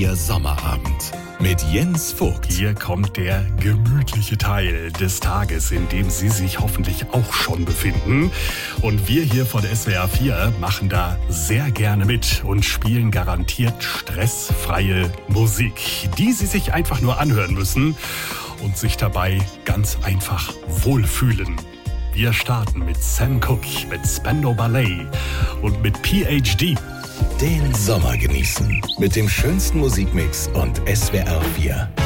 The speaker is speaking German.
Ihr Sommerabend mit Jens Vogt. Hier kommt der gemütliche Teil des Tages, in dem Sie sich hoffentlich auch schon befinden. Und wir hier von SWR 4 machen da sehr gerne mit und spielen garantiert stressfreie Musik, die Sie sich einfach nur anhören müssen und sich dabei ganz einfach wohlfühlen. Wir starten mit Sam Cooke, mit Spandau Ballet und mit PhD. Den Sommer genießen mit dem schönsten Musikmix und SWR 4.